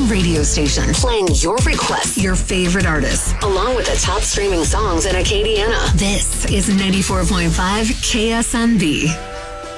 radio station, playing your requests, your favorite artists, along with the top streaming songs in Acadiana. This is 94.5 KSMB.